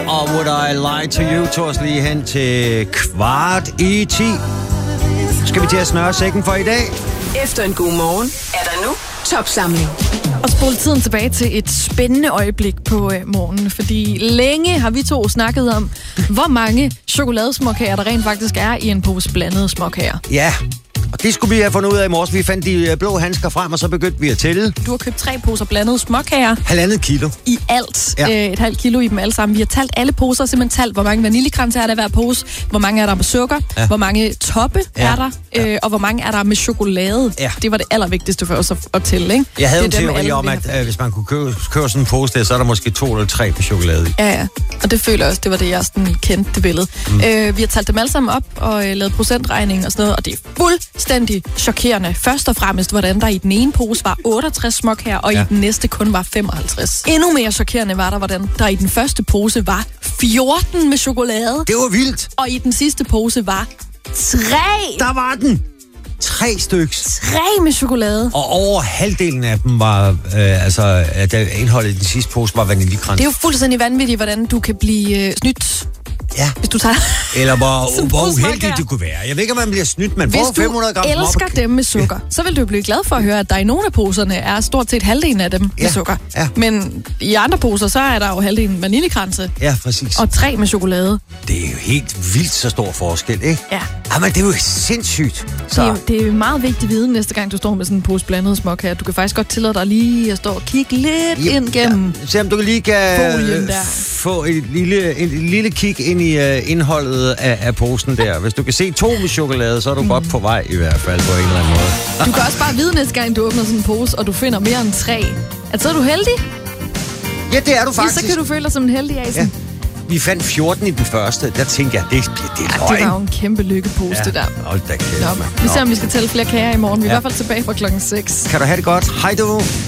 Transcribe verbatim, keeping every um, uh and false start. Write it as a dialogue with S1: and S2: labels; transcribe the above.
S1: og Would I Lie to You tog os lige hen til kvart i ti. Skal vi til at snøre sækken for i dag?
S2: Efter en god morgen er der nu topsamling.
S3: Og spole tiden tilbage til et spændende øjeblik på øh, morgenen, fordi længe har vi to snakket om, hvor mange chokoladesmåkager der rent faktisk er i en pose blandede småkager.
S1: Ja, og det skulle vi have fundet ud af i morges. Vi fandt de blå handsker frem, og så begyndte vi at tælle.
S3: Du har købt tre poser blandede småkager.
S1: Halvandet kilo.
S3: I alt.
S1: Ja.
S3: Øh, et halvt kilo i dem alle sammen. Vi har talt alle poser, simpelthen talt, hvor mange vaniljekranser er der i hver pose, hvor mange er der med sukker, ja. Hvor mange toppe
S1: ja.
S3: er der, øh,
S1: ja.
S3: og hvor mange er der med chokolade.
S1: Ja.
S3: Det var det allervigtigste for os at, at tælle, ikke?
S1: Jeg havde
S3: det
S1: en teori om, at øh, hvis man kunne købe, købe sådan en pose der, så er der måske to eller tre på chokolade i.
S3: Ja, ja. Og det føler jeg også, det var det, jeg sådan kendte det billede. Mm. Øh, vi har talt dem alle sammen op og øh, lavet procentregning og sådan noget, og det er fuldstændig chokerende. Først og fremmest, hvordan der i den ene pose var otteogtres småkager, og ja. i den næste kun var femoghalvtreds. Endnu mere chokerende var der, hvordan der i den første pose var fjorten med chokolade.
S1: Det var vildt.
S3: Og i den sidste pose var tre.
S1: Der var den. Tre styks.
S3: Tre med chokolade.
S1: Og over halvdelen af dem var, øh, altså, at indholdet i den sidste pose var vaniljekrans.
S3: Det er jo fuldstændig vanvittigt, hvordan du kan blive øh, snydt. Ja. Hvis du tager...
S1: Eller hvor, hvor uheldigt det kunne være. Jeg ved ikke, om man bliver snydt, men får fem hundrede gram.
S3: Hvis du elsker dem med sukker, ja. så vil du blive glad for at høre, at der i nogle af poserne er stort set halvdelen af dem ja. med sukker. Ja. Men i andre poser, så er der jo halvdelen vaniljekranse.
S1: Ja, præcis.
S3: Og tre med chokolade.
S1: Det er jo helt vildt så stor forskel, ikke?
S3: Ja.
S1: Jamen, det er jo sindssygt. Så...
S3: Det, er, det er meget vigtig viden næste gang, du står med sådan en pose blandet småkager. Du kan faktisk godt tillade dig lige at stå og kigge lidt ja. ind gennem
S1: ja. Se om du lige kan
S3: folien der.
S1: Få et lille, et lille kig ind i uh, indholdet af, af posen der. Hvis du kan se to med chokolade, så er du mm. godt på vej i hvert fald på en eller anden måde.
S3: Du kan også bare vide næste gang, du åbner sådan en pose, og du finder mere end tre. At så er du heldig.
S1: Ja, det er du faktisk.
S3: Ja, så kan du føle dig som en heldig asen. Ja.
S1: Vi fandt fjorten i den første. Der tænkte jeg, det, det, det er
S3: ja, det var jo en kæmpe lykkepose, ja. det der.
S1: Hold da kæft.
S3: Nå, vi ser, om vi skal tælle flere kager i morgen. Vi er ja. i hvert fald tilbage fra klokken seks.
S1: Kan du have det godt. Hej du.